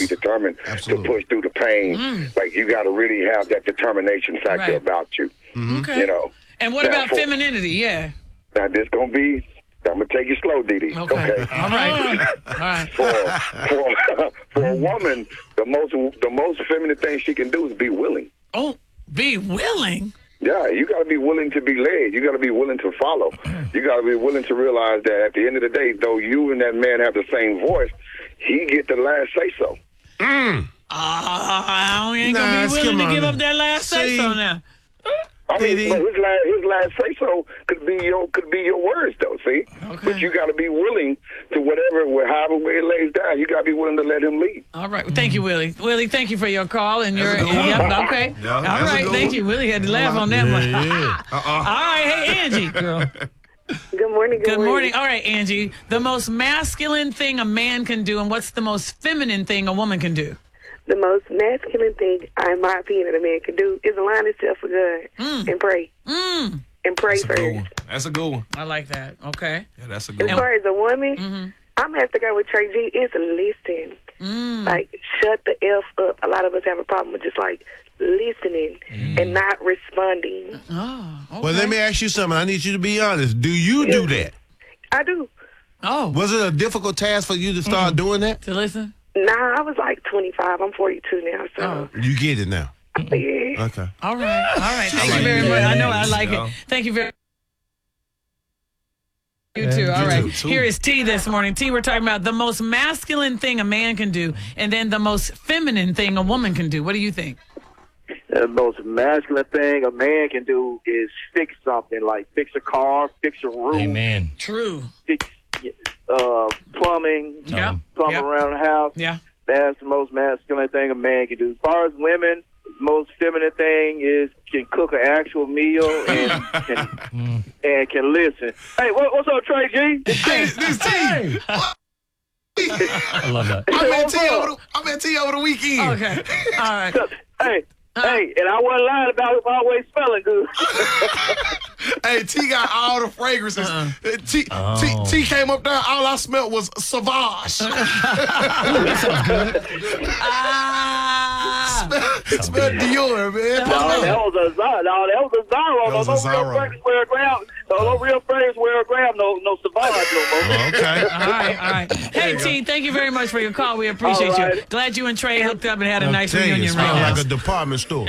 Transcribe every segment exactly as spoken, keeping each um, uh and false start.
be determined Absolutely. to push through the pain. Mm. Like, you got to really have that determination factor Right. about you. Mm-hmm. Okay. You know. And what Now, about for- femininity? Yeah. Now, this going to be, I'm going to take you slow, Dee Dee. Okay. All right. All right. For, for, for a woman, the most the most feminine thing she can do is be willing. Oh, be willing. Yeah, you got to be willing to be led. You got to be willing to follow. You got to be willing to realize that at the end of the day, though you and that man have the same voice, he get the last say so. Mm. Ah, we ain't Nah, gonna be willing come to on give now. up that last say See? so now. I mean, Dee Dee. but his last his last say so could be your could be your words though. See, Okay. but you got to be willing to whatever, however way it lays down. You got to be willing to let him lead. All right. Well, thank you, Willie. Willie, thank you for your call and your. That's a good one. Yep, okay. Yeah, All that's a right. good Thank one. you, Willie. Had to laugh on that one. Yeah. Uh-uh. All right. Hey, Angie, girl. Good morning. Good, Good morning. All right, Angie. The most masculine thing a man can do, and what's the most feminine thing a woman can do? The most masculine thing, in my opinion, that a man can do is align himself with God Mm. and pray. Mm. And pray That's a good first. one. That's a good one. I like that. Okay. Yeah, that's a As good one. far as a woman, Mm-hmm. I'm going to have to go with Trey G. It's listen. Mm. Like, shut the F up. A lot of us have a problem with just, like, listening and not responding. Oh. Okay. Well, let me ask you something. I need you to be honest. Do you do that? I do. Oh. Was it a difficult task for you to start doing that? To listen. Nah, I was like twenty-five. I'm forty-two now, so Oh. You get it now. yeah. Okay. All right. All right. Thank like you very it. much. I know I like Yeah. it. Thank you very You too. All you right. too, too. Here is T this morning. T, we're talking about the most masculine thing a man can do and then the most feminine thing a woman can do. What do you think? The most masculine thing a man can do is fix something, like fix a car, fix a room, Amen. True. fix uh, plumbing, Yeah. plumb Yeah. around the house. Yeah. That's the most masculine thing a man can do. As far as women, the most feminine thing is can cook an actual meal and can, and can listen. Hey, what, what's up, Trey G? It's Hey, T. this team. I love that. I met What's T up? over the I met T over the weekend. Okay. All right. Hey, hey, and I wasn't lying about it always smelling good. Hey, T got all the fragrances. Uh, T, Oh. T, T came up there. All I smelled was Sauvage. Ah. Smell Dior, man. No, that was a Zara. No, that was a Zara. That was no a no Zara. real fragrance wear a gram. No, no real fragrance wear a gram. No, no Savage no more. Okay. All right, all right. Hey, T, thank you very much for your call. We appreciate All you. right. Glad you and Trey hooked up and had a I'm nice telling you, it reunion smells right now. like a department store.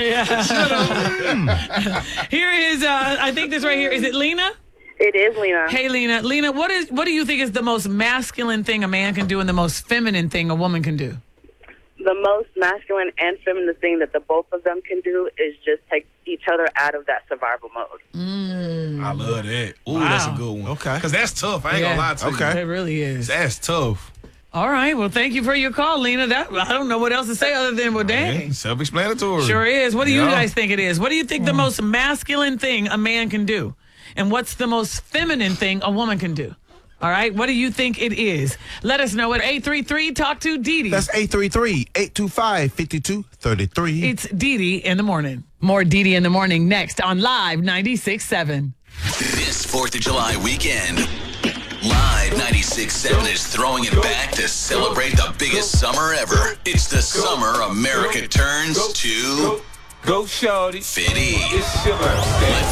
Here is, uh, I think this right here. Is it Lena? It is, Lena. Hey, Lena. Lena, what is what do you think is the most masculine thing a man can do and the most feminine thing a woman can do? The most masculine and feminine thing that the both of them can do is just take each other out of that survival mode. Mm. I love that. Ooh, Wow. that's a good one. Okay. Because that's tough. I ain't Yeah. going to lie to you. Okay. It really is. That's tough. All right. Well, thank you for your call, Lena. That I don't know what else to say other than well, dang. Yeah, self-explanatory. Sure is. What do you Yeah. guys think it is? What do you think the most masculine thing a man can do? And what's the most feminine thing a woman can do? All right. What do you think it is? Let us know at eight three three talk to Dee Dee. That's eight three three, eight two five, five two three three. It's Dee Dee in the morning. More Dee Dee in the morning next on Live ninety-six point seven. This fourth of July weekend, Live ninety-six point seven is throwing it back to celebrate the biggest summer ever. It's the summer America turns to Go, shorty. Fitty. It's your birthday. Let